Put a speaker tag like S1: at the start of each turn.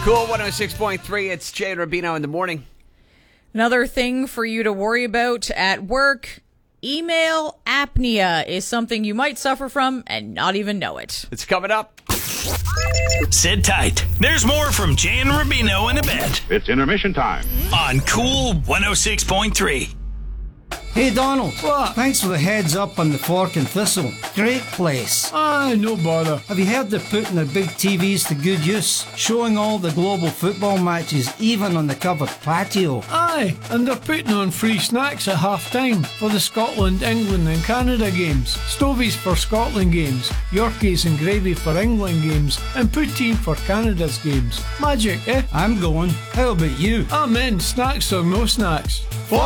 S1: Cool 106.3. It's Jay and Rubino in the morning.
S2: Another thing for you to worry about at work, email apnea is something you might suffer from and not even know it.
S1: It's coming up.
S3: Sit tight. There's more from Jay and Rubino in a bit.
S4: It's intermission time.
S3: On Cool 106.3.
S5: Hey Donald.
S6: What?
S5: Thanks for the heads up on the Fork and Thistle. Great place.
S6: No bother.
S5: Have you heard they're putting their big TVs to good use? Showing all the global football matches even on the covered patio.
S6: Aye, and they're putting on free snacks at half-time for the Scotland, England and Canada games. Stovies for Scotland games, Yorkies and gravy for England games, and poutine for Canada's games. Magic, eh?
S5: I'm going. How about you?
S6: I'm in, snacks or no snacks.